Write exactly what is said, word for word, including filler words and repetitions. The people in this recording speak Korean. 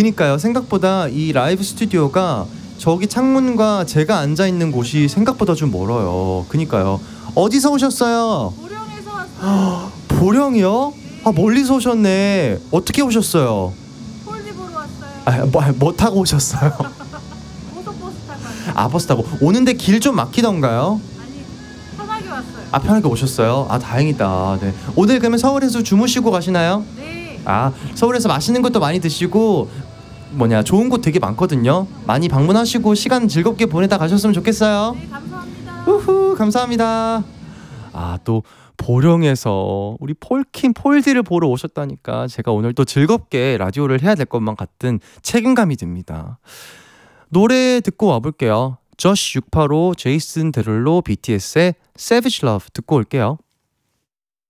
그니까요. 생각보다 이 라이브 스튜디오가 저기 창문과 제가 앉아있는 곳이 생각보다 좀 멀어요. 그니까요. 어디서 오셨어요? 보령에서 왔어요. 보령이요? 아, 멀리서 오셨네. 어떻게 오셨어요? 폴리 보러 왔어요. 아, 뭐, 뭐 타고 오셨어요? 고속버스 타고 왔어요. 아, 버스 타고. 오는데 길 좀 막히던가요? 아니, 편하게 왔어요. 아, 편하게 오셨어요? 아, 다행이다. 네. 오늘 그러면 서울에서 주무시고 가시나요? 네. 아, 서울에서 맛있는 것도 많이 드시고 뭐냐 좋은 곳 되게 많거든요. 많이 방문하시고 시간 즐겁게 보내다 가셨으면 좋겠어요. 네, 감사합니다. 우후, 감사합니다. 아, 또 보령에서 우리 폴킴 폴디를 보러 오셨다니까 제가 오늘 또 즐겁게 라디오를 해야 될 것만 같은 책임감이 듭니다. 노래 듣고 와볼게요. 저시 육팔오, 제이슨 데룰로, 비티에스의 Savage Love 듣고 올게요.